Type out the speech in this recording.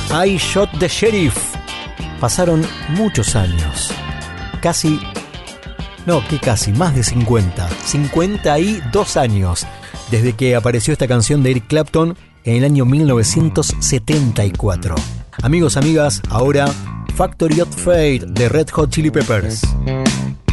I Shot the Sheriff. Pasaron muchos años. Más de 50. 52 años desde que apareció esta canción de Eric Clapton en el año 1974. Amigos, amigas, ahora Factory of Fate de Red Hot Chili Peppers.